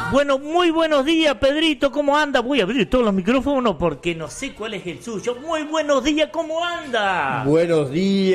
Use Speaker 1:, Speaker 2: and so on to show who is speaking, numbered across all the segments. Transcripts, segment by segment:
Speaker 1: Bueno, muy buenos días, Pedrito, ¿cómo anda? Voy a abrir todos los micrófonos porque no sé cuál es el suyo. Muy buenos días, ¿cómo anda?
Speaker 2: Buenos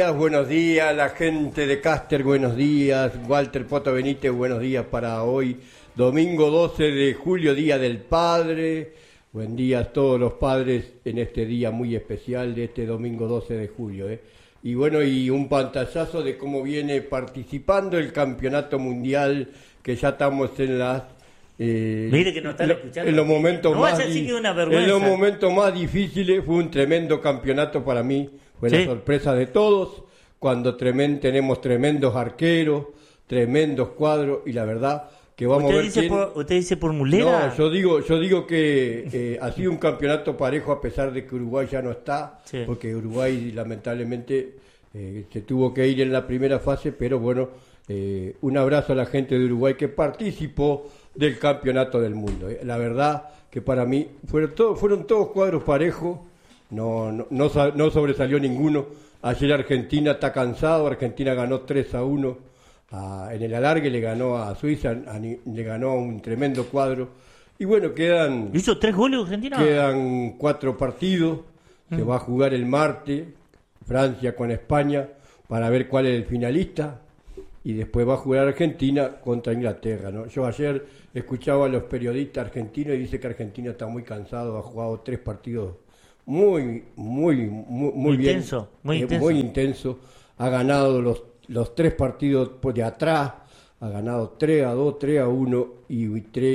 Speaker 2: días, la gente de Caster, buenos días. Walter Poto Benítez, buenos días para hoy, domingo 12 de julio, Día del Padre. Buen día a todos los padres en este día muy especial de este domingo 12 de julio. Y bueno, y un pantallazo de cómo viene participando el campeonato mundial, que ya estamos en las...
Speaker 1: Mire que no están escuchando.
Speaker 2: En los momentos
Speaker 1: no
Speaker 2: más
Speaker 1: en
Speaker 2: los momentos más difíciles fue un tremendo campeonato para mí. Fue la sorpresa de todos cuando tenemos tremendos arqueros, tremendos cuadros y la verdad que vamos a ver
Speaker 1: ¿Usted dice por Mulera?
Speaker 2: No, yo digo que ha sido un campeonato parejo a pesar de que Uruguay ya no está, porque Uruguay lamentablemente se tuvo que ir en la primera fase, pero bueno, un abrazo a la gente de Uruguay que participó del campeonato del mundo. La verdad que para mí fueron todos cuadros parejos, no sobresalió ninguno. Ayer Argentina está cansado, Argentina ganó 3-1 en el alargue, le ganó a Suiza, le ganó a un tremendo cuadro. Y bueno,
Speaker 1: ¿Hizo 3 goles Argentina?
Speaker 2: Quedan 4 partidos, se va a jugar el martes, Francia con España, para ver cuál es el finalista. Y después va a jugar Argentina contra Inglaterra, ¿no? Yo ayer escuchaba a los periodistas argentinos y dice que Argentina está muy cansado, ha jugado 3 partidos muy bien, muy intenso, ha ganado los 3 partidos de atrás, ha ganado 3-2, 3-1 y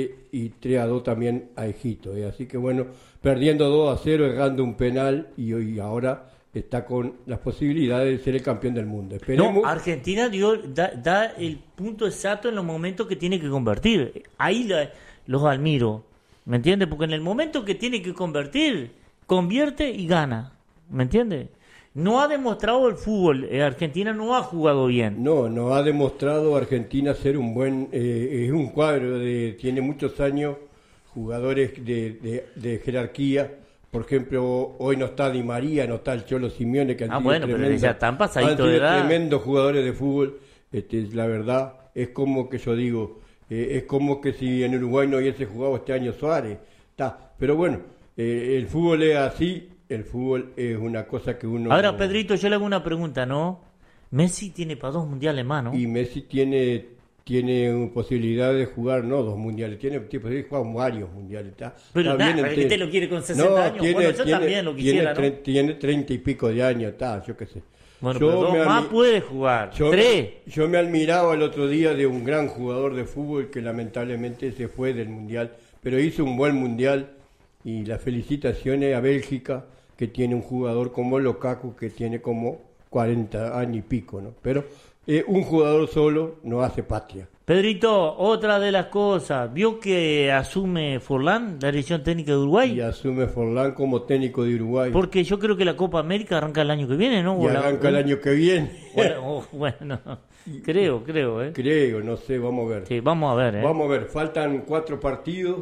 Speaker 2: 3-2 también a Egipto, así que bueno, perdiendo 2-0, errando un penal y hoy ahora está con las posibilidades de ser el campeón del mundo. Esperemos.
Speaker 1: No, Argentina da el punto exacto en los momentos que tiene que convertir. Ahí los admiro, ¿me entiende? Porque en el momento que tiene que convertir, convierte y gana, ¿me entiende? No ha demostrado el fútbol, Argentina no ha jugado bien.
Speaker 2: No ha demostrado Argentina ser un buen, es un cuadro, tiene muchos años, jugadores de jerarquía. Por ejemplo, hoy no está Di María, no está el Cholo Simeone, que han
Speaker 1: pero ya están pasaditos de edad.
Speaker 2: Tremendos jugadores de fútbol. La verdad, es como que yo digo, es como que si en Uruguay no hubiese jugado este año Suárez. Pero bueno, el fútbol es así, el fútbol es una cosa que uno...
Speaker 1: Ahora, Pedrito, yo le hago una pregunta, ¿no? Messi tiene para 2 mundiales más, ¿no?
Speaker 2: Y Messi tiene posibilidad de jugar, no 2 mundiales, tiene jugar varios mundiales.
Speaker 1: Pero usted lo quiere con 60 años, yo también lo quisiera,
Speaker 2: tiene 30 y pico de años, yo qué sé.
Speaker 1: Bueno, pero 2 más puede jugar, 3.
Speaker 2: Yo me admiraba el otro día de un gran jugador de fútbol que lamentablemente se fue del mundial, pero hizo un buen mundial y las felicitaciones a Bélgica, que tiene un jugador como Lukaku, que tiene como 40 años y pico, ¿no? Pero un jugador solo no hace patria.
Speaker 1: Pedrito, otra de las cosas, ¿vio que asume Forlán la dirección técnica de Uruguay?
Speaker 2: Y asume Forlán como técnico de Uruguay.
Speaker 1: Porque yo creo que la Copa América arranca el año que viene, ¿no?
Speaker 2: Y arranca el año que viene.
Speaker 1: Bueno, creo,
Speaker 2: Creo, no sé, vamos a ver.
Speaker 1: Sí, vamos a ver,
Speaker 2: Vamos a ver, faltan 4 partidos,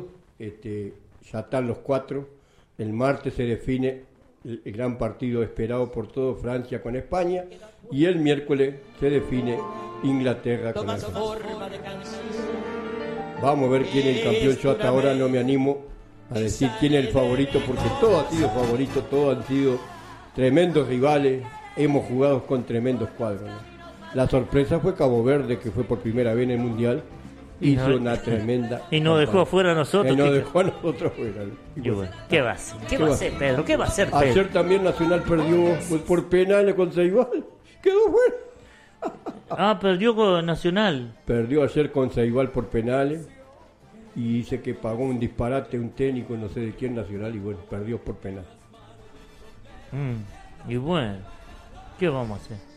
Speaker 2: ya están los 4. El martes se define el gran partido esperado por todo, Francia con España, y el miércoles se define Inglaterra con Argentina. Vamos a ver quién es el campeón. Yo hasta ahora no me animo a decir quién es el favorito, porque todo ha sido favorito, todos han sido tremendos rivales, hemos jugado con tremendos cuadros, ¿no? La sorpresa fue Cabo Verde, que fue por primera vez en el Mundial, hizo una tremenda...
Speaker 1: Y nos dejó afuera a nosotros.
Speaker 2: Y nos dejó a nosotros fuera.
Speaker 1: ¿Qué va a hacer? ¿Qué va a hacer, Pedro? ¿Qué va a hacer, Pedro?
Speaker 2: Ayer también Nacional perdió por penales con Ceibal. Quedó fuera.
Speaker 1: Perdió con Nacional.
Speaker 2: Perdió ayer con Ceibal por penales. Y dice que pagó un disparate un técnico, no sé de quién, Nacional, y bueno, perdió por penales.
Speaker 1: Y bueno, ¿qué vamos a hacer?